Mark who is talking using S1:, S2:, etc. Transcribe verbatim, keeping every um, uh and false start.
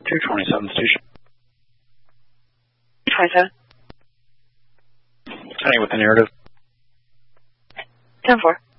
S1: two twenty-seven station.
S2: twenty-seven.
S1: Any with the narrative.
S2: ten four.